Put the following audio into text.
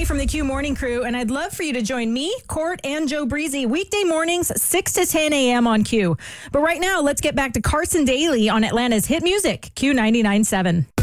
from the Q Morning Crew, and I'd love for you to join me, Court, and Joe Breezy weekday mornings, 6 to 10 a.m. on Q. But right now, let's get back to Carson Daly on Atlanta's hit music, Q 99.7.